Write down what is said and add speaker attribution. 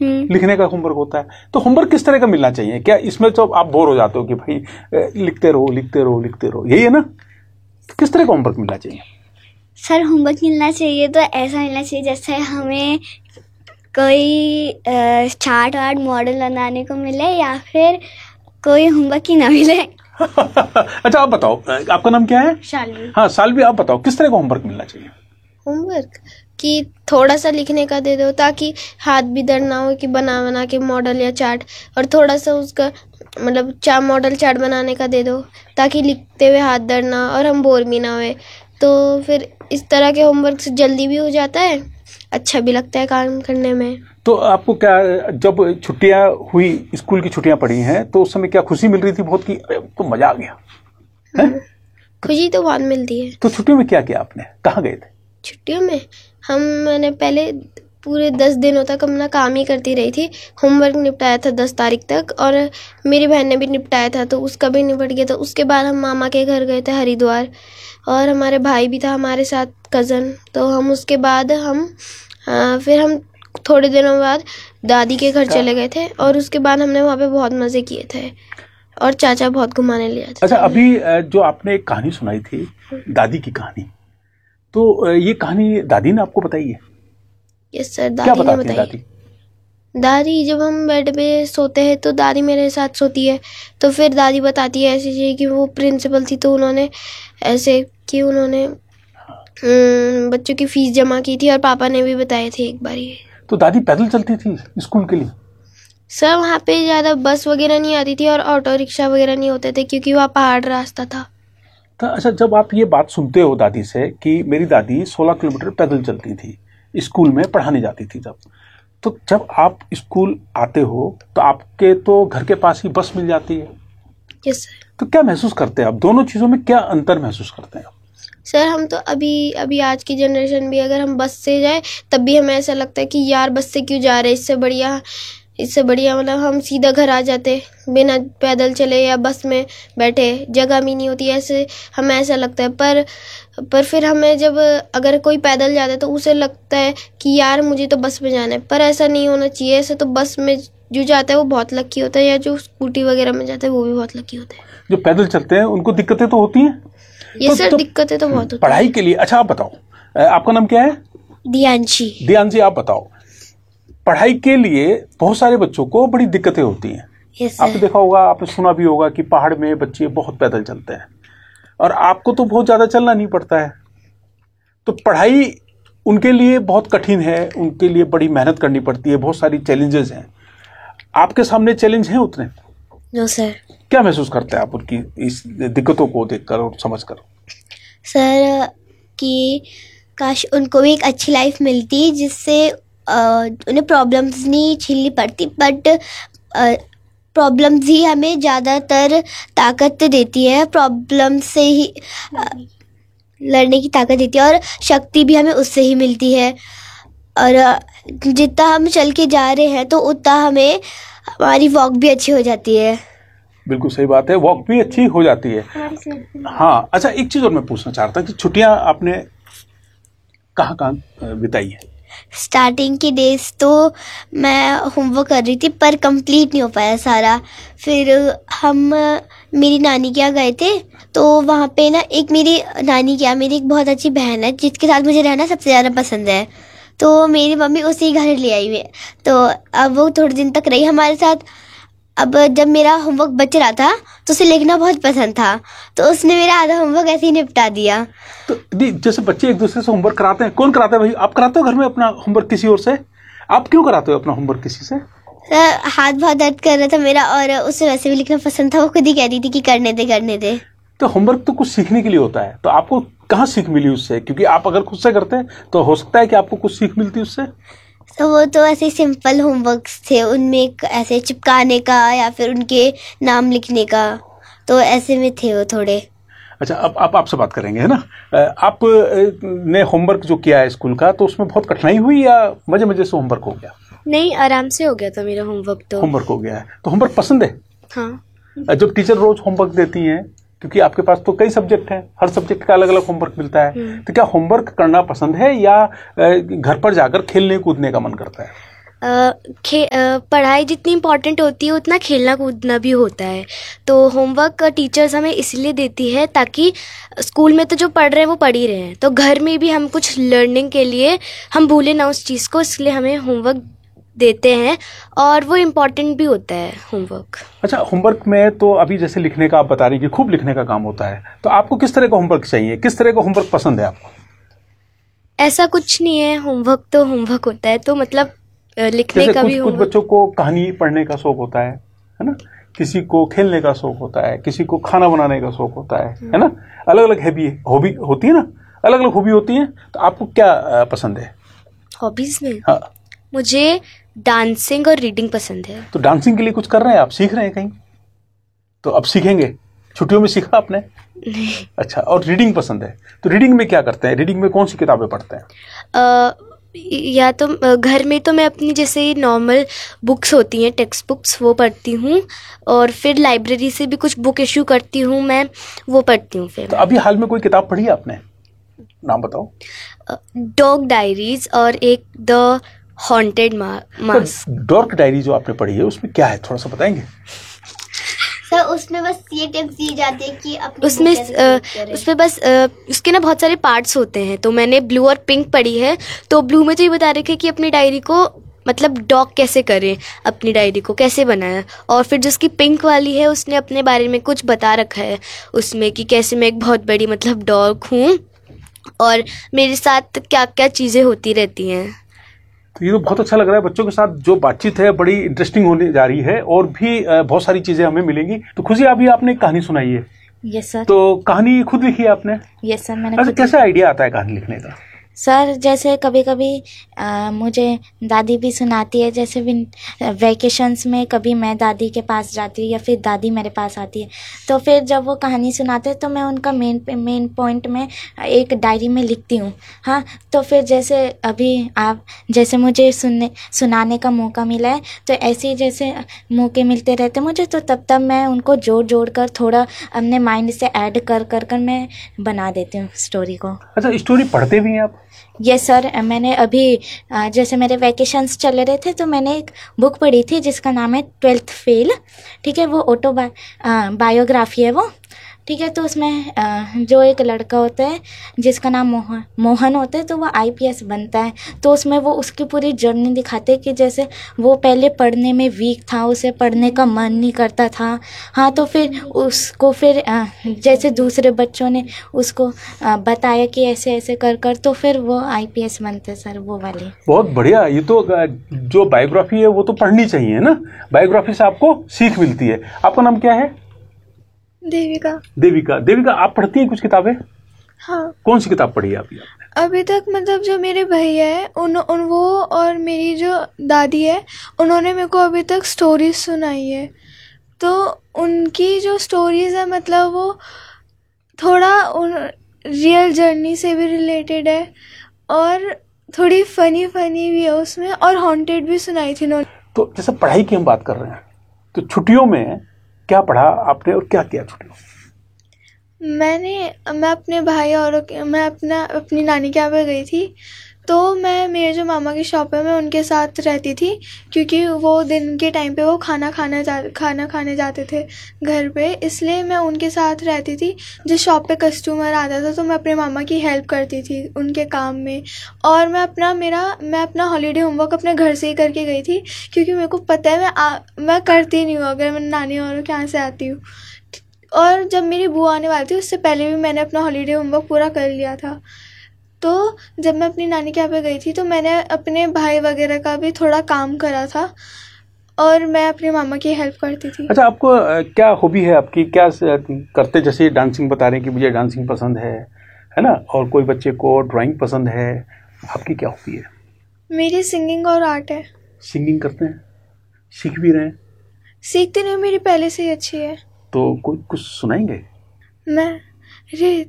Speaker 1: लिखने का होमवर्क होता है। तो होमवर्क किस तरह का मिलना चाहिए? क्या इसमें तो आप बोर हो जाते हो कि भाई लिखते रहो लिखते रहो लिखते रहो, यही है ना? किस तरह का होमवर्क मिलना चाहिए?
Speaker 2: सर होमवर्क मिलना चाहिए तो ऐसा मिलना चाहिए जैसे हमें कोई चार्ट वार्ट मॉडल बनाने को मिले या फिर कोई होमवर्क ही ना मिले।
Speaker 1: अच्छा आप बताओ, आपका नाम क्या है?
Speaker 3: शालवी।
Speaker 1: हाँ शालवी, आप बताओ किस तरह का होमवर्क मिलना चाहिए?
Speaker 3: होमवर्क कि थोड़ा सा लिखने का दे दो ताकि हाथ भी दर्द ना हो कि बना बना के मॉडल या चार्ट, और थोड़ा सा उसका मतलब मॉडल चार्ट बनाने का दे दो ताकि लिखते हुए हाथ दर्द ना और हम बोर भी ना हुए। तो फिर इस तरह के होमवर्क से जल्दी भी हो जाता है, अच्छा भी लगता है काम करने में।
Speaker 1: तो आपको क्या, जब छुट्टियां हुई, स्कूल की छुट्टियां पड़ी हैं, तो उस समय क्या खुशी मिल रही थी बहुत कि तो मजा आ गया है?
Speaker 3: खुशी तो बहुत मिलती है।
Speaker 1: तो छुट्टियों में क्या किया आपने, कहाँ गए थे?
Speaker 3: छुट्टियों में मैंने पहले पूरे 10 दिनों तक अपना काम ही करती रही थी। होमवर्क निपटाया था 10 तारीख तक, और मेरी बहन ने भी निपटाया था तो उसका भी निपट गया था। उसके बाद हम मामा के घर गए थे हरिद्वार, और हमारे भाई भी था हमारे साथ, कज़न। तो हम उसके बाद फिर हम थोड़े दिनों बाद दादी के घर चले गए थे, और उसके बाद हमने वहाँ पे बहुत मज़े किए थे और चाचा बहुत घुमाने ले जाते थे।
Speaker 1: अच्छा, अभी जो आपने एक कहानी सुनाई थी, दादी की कहानी, तो ये कहानी दादी ने आपको बताई है?
Speaker 3: यस सर, दादी ने बताई। दादी जब हम बेड पे सोते हैं तो दादी मेरे साथ सोती है, तो फिर दादी बताती है ऐसी चीज़ कि वो प्रिंसिपल थी तो उन्होंने ऐसे कि उन्होंने बच्चों की फीस जमा की थी, और पापा ने भी बताए थे एक बार ये।
Speaker 1: तो दादी पैदल चलती थी स्कूल के लिए?
Speaker 3: सर वहाँ पे ज़्यादा बस वगैरह नहीं आती थी और ऑटो रिक्शा वगैरह नहीं होते थे क्योंकि वहाँ पहाड़ रास्ता था।
Speaker 1: तो अच्छा, जब आप ये बात सुनते हो दादी से कि मेरी दादी 16 किलोमीटर पैदल चलती थी, स्कूल में पढ़ाने जाती थी, जब आप स्कूल आते हो तो आपके तो घर के पास ही बस मिल जाती है।
Speaker 3: Yes sir.
Speaker 1: तो क्या महसूस करते हैं आप, दोनों चीज़ों में क्या अंतर महसूस करते हैं?
Speaker 3: सर हम तो अभी आज की जनरेशन भी अगर हम बस से जाए तब भी हमें ऐसा लगता है कि यार बस से क्यों जा रहे हैं, इससे बढ़िया मतलब हम सीधा घर आ जाते बिना पैदल चले या बस में बैठे, जगह भी नहीं होती, ऐसे हमें ऐसा लगता है। पर फिर हमें जब अगर कोई पैदल जाता है तो उसे लगता है कि यार मुझे तो बस में जाना है, पर ऐसा नहीं होना चाहिए। ऐसे तो बस में जो जाता है वो बहुत लकी होता है, या जो स्कूटी वगैरह में जाता है वो भी बहुत लकी होता है।
Speaker 1: जो पैदल चलते हैं उनको दिक्कतें तो होती हैं?
Speaker 3: ये सर दिक्कतें तो बहुत होती है
Speaker 1: पढ़ाई के लिए। अच्छा आप बताओ, आपका नाम क्या है?
Speaker 3: दियांशी।
Speaker 1: दियांशी, आप बताओ, पढ़ाई के लिए बहुत सारे बच्चों को बड़ी दिक्कतें होती हैं। आपने देखा होगा, आपने सुना भी होगा कि पहाड़ में बच्चे बहुत पैदल चलते हैं, और आपको तो बहुत ज़्यादा चलना नहीं पड़ता है। तो पढ़ाई उनके लिए बहुत कठिन है, उनके लिए बड़ी मेहनत करनी पड़ती है, बहुत सारी चैलेंजेस हैं। आपके सामने चैलेंज हैं उतने?
Speaker 3: No sir.
Speaker 1: क्या महसूस करते हैं आप उनकी इस दिक्कतों को देखकर और समझकर?
Speaker 2: सर कि काश उनको भी एक अच्छी लाइफ मिलती जिससे उन्हें प्रॉब्लम्स नहीं झेलनी पड़ती, बट प्रॉब्लम्स ही हमें ज़्यादातर ताकत देती है, प्रॉब्लम्स से ही लड़ने की ताकत देती है, और शक्ति भी हमें उससे ही मिलती है। और जितना हम चल के जा रहे हैं तो उतना हमारी वॉक भी अच्छी हो जाती है।
Speaker 1: बिल्कुल सही बात है, वॉक भी अच्छी हो जाती है। हाँ अच्छा, एक चीज़ और मैं पूछना चाहता हूँ कि छुट्टियाँ आपने कहाँ कहाँ बिताई है?
Speaker 2: स्टार्टिंग के डेज तो मैं होमवर्क कर रही थी पर कंप्लीट नहीं हो पाया सारा। फिर हम मेरी नानी के यहाँ गए थे, तो वहाँ पे ना एक मेरी नानी के यहाँ मेरी एक बहुत अच्छी बहन है जिसके साथ मुझे रहना सबसे ज़्यादा पसंद है, तो मेरी मम्मी उसी घर ले आई हुई है। तो अब वो थोड़े दिन तक रही हमारे साथ। अब जब मेरा होमवर्क बच रहा था तो उसे लिखना बहुत पसंद था, तो उसने मेरा आधा होमवर्क ऐसे ही निपटा दिया।
Speaker 1: तो जैसे बच्चे एक दूसरे से होमवर्क कराते हैं, कौन कराता है भाई? आप कराते हो घर में अपना होमवर्क किसी और से? आप क्यों कराते हो अपना होमवर्क किसी से?
Speaker 2: सर हाथ बहुत दर्द कर रहा था मेरा, और उसे वैसे भी लिखना पसंद था, वो खुद ही कह रही थी कि करने दे।
Speaker 1: तो होमवर्क तो कुछ सीखने के लिए होता है, तो आपको कहाँ सीख मिली उससे? क्योंकि आप अगर खुद से करते हैं तो हो सकता है कि आपको कुछ सीख मिलती उससे।
Speaker 2: तो वो तो ऐसे सिंपल होमवर्क्स थे, उनमें ऐसे चिपकाने का या फिर उनके नाम लिखने का, तो ऐसे में थे वो थोड़े।
Speaker 1: अच्छा, अब आपसे बात करेंगे, है ना? आप ने होमवर्क जो किया है स्कूल का, तो उसमें बहुत कठिनाई हुई या मजे मजे से होमवर्क हो गया?
Speaker 3: नहीं, आराम से हो गया था मेरा होमवर्क। तो
Speaker 1: होमवर्क हो गया है तो होमवर्क पसंद है?
Speaker 3: हाँ।
Speaker 1: जब टीचर रोज होमवर्क देती हैं, क्योंकि आपके पास तो कई सब्जेक्ट हैं, हर सब्जेक्ट का अलग अलग होमवर्क मिलता है, तो क्या होमवर्क करना पसंद है या घर पर जाकर खेलने कूदने का मन करता है?
Speaker 4: पढ़ाई जितनी इम्पोर्टेंट होती है उतना खेलना कूदना भी होता है। तो होमवर्क टीचर्स हमें इसलिए देती है ताकि स्कूल में तो जो पढ़ रहे हैं वो पढ़ ही रहे हैं, तो घर में भी हम कुछ लर्निंग के लिए हम भूले ना उस चीज़ को, इसलिए हमें होमवर्क देते हैं और वो इम्पोर्टेंट भी होता है होमवर्क।
Speaker 1: अच्छा, होमवर्क में तो अभी जैसे लिखने का आप बता रही हैं कि खूब लिखने का काम होता है, तो आपको किस तरह का होमवर्क चाहिए, किस तरह का होमवर्क पसंद है आपको?
Speaker 4: ऐसा कुछ नहीं है, होमवर्क तो होमवर्क होता है, तो मतलब लिखने का भी
Speaker 1: कुछ बच्चों को कहानी पढ़ने का शौक होता है ना, किसी को खेलने का शौक होता है, किसी को खाना बनाने का शौक होता है ना, अलग अलग हॉबी होती है ना, अलग अलग हॉबी होती है। तो आपको क्या पसंद है
Speaker 4: हॉबीज में?
Speaker 1: हाँ,
Speaker 4: मुझे डांसिंग और रीडिंग पसंद है।
Speaker 1: तो डांसिंग के लिए कुछ कर रहे हैं आप, सीख रहे हैं कहीं? तो अब सीखेंगे, छुट्टियों में सीखा आपने?
Speaker 4: नहीं।
Speaker 1: अच्छा, और रीडिंग पसंद है, तो रीडिंग में क्या करते हैं, रीडिंग में कौन सी किताबें पढ़ते हैं?
Speaker 4: या तो घर में तो मैं अपनी जैसे नॉर्मल बुक्स होती हैं टेक्स्ट बुक्स वो पढ़ती हूँ, और फिर लाइब्रेरी से भी कुछ बुक इशू करती हूँ मैं, वो पढ़ती हूँ। फिर
Speaker 1: तो अभी हाल में कोई किताब पढ़ी है आपने, नाम बताओ।
Speaker 4: डॉग डायरीज और एक the haunted mass.
Speaker 1: Dog diary जो आपने पढ़ी है उसमें क्या है, थोड़ा सा बताएंगे?
Speaker 2: सर उसमें बस ये टिप्स दी जाती है कि अपनी
Speaker 4: उसमें बस उसके ना बहुत सारे पार्ट्स होते हैं। तो मैंने ब्लू और पिंक पढ़ी है, तो ब्लू में तो ये बता रखे कि अपनी डायरी को मतलब डॉग कैसे करें, अपनी डायरी को कैसे बनाया, और फिर जिसकी पिंक वाली है उसने अपने बारे में कुछ बता रखा है उसमें कि कैसे मैं एक बहुत बड़ी मतलब डॉग हूँ और मेरे साथ क्या क्या चीज़ें होती रहती हैं।
Speaker 1: तो ये तो बहुत अच्छा लग रहा है, बच्चों के साथ जो बातचीत है बड़ी इंटरेस्टिंग होने जा रही है और भी बहुत सारी चीजें हमें मिलेंगी। तो खुशी, अभी आपने एक कहानी सुनाई है।
Speaker 5: Yes sir.
Speaker 1: तो कहानी खुद लिखी है आपने?
Speaker 5: यस सर, मैंने।
Speaker 1: अच्छा, कैसे आइडिया आता है कहानी लिखने का?
Speaker 5: सर जैसे कभी कभी मुझे दादी भी सुनाती है, जैसे वैकेशंस में कभी मैं दादी के पास जाती हूँ या फिर दादी मेरे पास आती है, तो फिर जब वो कहानी सुनाते हैं तो मैं उनका मेन पॉइंट में एक डायरी में लिखती हूँ। हाँ, तो फिर जैसे अभी आप जैसे मुझे सुनाने का मौका मिला है, तो ऐसे ही जैसे मौके मिलते रहते मुझे, तो तब मैं उनको जोड़ कर थोड़ा अपने माइंड से ऐड कर मैं बना देती हूँ स्टोरी को।
Speaker 1: अच्छा, स्टोरी पढ़ते भी हैं आप?
Speaker 5: यस सर, मैंने अभी जैसे मेरे वैकेशंस चल रहे थे तो मैंने एक बुक पढ़ी थी जिसका नाम है 12th फेल। ठीक है, वो बायोग्राफी है वो। ठीक है, तो उसमें जो एक लड़का होता है जिसका नाम मोहन होता है, तो वो IPS बनता है। तो उसमें वो उसकी पूरी जर्नी दिखाते हैं कि जैसे वो पहले पढ़ने में वीक था, उसे पढ़ने का मन नहीं करता था। हाँ, तो फिर उसको फिर जैसे दूसरे बच्चों ने उसको बताया कि ऐसे ऐसे कर तो फिर वो IPS बनते सर, वो वाली।
Speaker 1: बहुत बढ़िया। ये तो जो बायोग्राफी है वो तो पढ़नी चाहिए ना, बायोग्राफी से आपको सीख मिलती है। आपका नाम क्या है?
Speaker 3: देविका।
Speaker 1: देविका, आप पढ़ती हैं कुछ किताबें?
Speaker 3: हाँ।
Speaker 1: कौन सी किताब पढ़ी है आपने?
Speaker 3: अभी तक मतलब जो मेरे भैया है उन वो और मेरी जो दादी है उन्होंने मेरे को अभी तक स्टोरीज सुनाई है। तो उनकी जो स्टोरीज है मतलब वो थोड़ा रियल जर्नी से भी रिलेटेड है और थोड़ी फनी भी है उसमें, और हॉन्टेड भी सुनाई थी उन्होंने।
Speaker 1: तो जैसे पढ़ाई की हम बात कर रहे हैं, तो छुट्टियों में क्या पढ़ा आपने और क्या किया छुट्टियों में?
Speaker 3: मैं अपने भाई और मैं अपनी नानी के यहाँ पे गई थी। तो मेरे जो मामा की शॉप है मैं उनके साथ रहती थी, क्योंकि वो दिन के टाइम पे वो खाना खाने जाते थे घर पे, इसलिए मैं उनके साथ रहती थी। जिस शॉप पे कस्टमर आता था तो मैं अपने मामा की हेल्प करती थी उनके काम में। और मैं अपना हॉलीडे होमवर्क अपने घर से ही करके गई थी, क्योंकि मेरे को पता है मैं करती नहीं हूँ अगर मैं नानी और के यहाँ से आती हूँ। और जब मेरी बुआ आने वाली थी उससे पहले भी मैंने अपना हॉलीडे होमवर्क पूरा कर लिया था। तो जब मैं अपनी नानी के यहाँ पे गई थी तो मैंने अपने भाई वगैरह का भी थोड़ा काम करा था और मैं अपने मामा की हेल्प करती थी।
Speaker 1: अच्छा, आपको क्या हॉबी है आपकी, क्या करते? जैसे डांसिंग बता रहे हैं कि मुझे डांसिंग पसंद है ना, और कोई बच्चे को ड्राइंग पसंद है, आपकी क्या हॉबी है?
Speaker 3: मेरी सिंगिंग और आर्ट है।
Speaker 1: सिंगिंग करते हैं, सीख भी रहे हैं?
Speaker 3: सीखती नहीं, मेरी पहले से ही अच्छी है।
Speaker 1: तो कुछ सुनाएंगे?
Speaker 3: मैं रे